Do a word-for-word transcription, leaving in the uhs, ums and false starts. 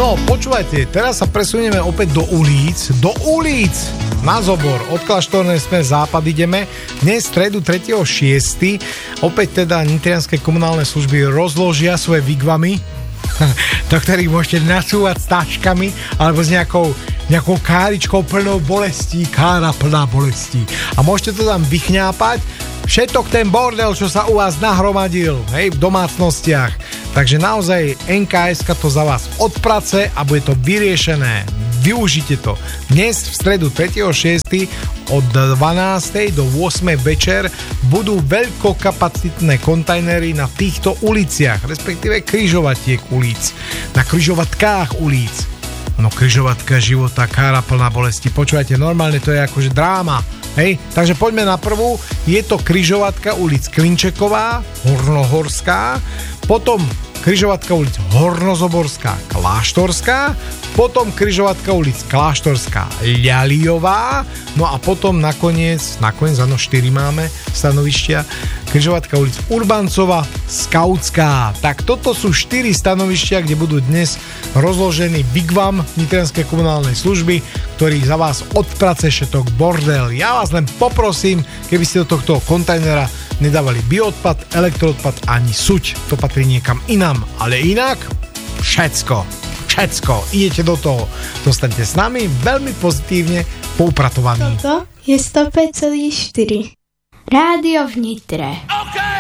No, počúvajte, teraz sa presunieme opäť do ulic. Do ulic! Na Zobor. Od Kláštornej sme západ ideme. Dnes stredu tretieho šiesteho opäť teda nitrianske komunálne služby rozložia svoje vigvamy, do ktorých môžete nasúvať s táčkami alebo s nejakou, nejakou káričkou plnou bolestí. Kára plná bolestí. A môžete to tam vychňápať. Všetok ten bordel, čo sa u vás nahromadil, hej, v domácnostiach. Takže naozaj en ká es ká to za vás odprace a bude to vyriešené. Využite to. Dnes v stredu tretieho šiesteho od dvanástej do ôsmej večer budú veľkokapacitné kontajnery na týchto uliciach, respektíve križovatiek ulic. Na križovatkách ulic. No križovatka života, kára plná bolesti. Počúvajte, normálne to je akože dráma. Hej, takže poďme na prvú. Je to križovatka ulic Klinčeková, Hornohorská, potom križovatka ulic Hornozoborská, Kláštorská, potom križovatka ulic Kláštorská, Ľaliová, no a potom nakoniec, nakoniec, áno, štyri máme stanovištia, križovatka ulic Urbancova, Skautská. Tak toto sú štyri stanovištia, kde budú dnes rozložený Vigvam nitrianskej komunálnej služby, ktorý za vás odprace všetok bordel. Ja vás len poprosím, keby ste do tohto kontajnera nedávali bioodpad, elektroodpad ani suť. To patrí niekam inám, ale inak všetko, všetko. Idete do toho. Dostaňte s nami veľmi pozitívne poupratovaní. Toto je sto päť celá štyri. Rádio v Nitre. Okay.